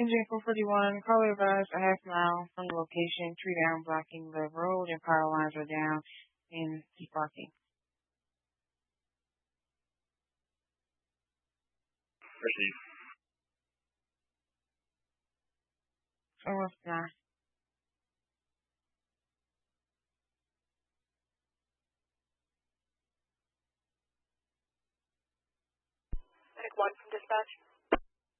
Engine 441, caller advised a half mile from the location, tree down blocking the road and power lines are down and sparking. Proceed. Almost 9. Medic 1 from dispatch.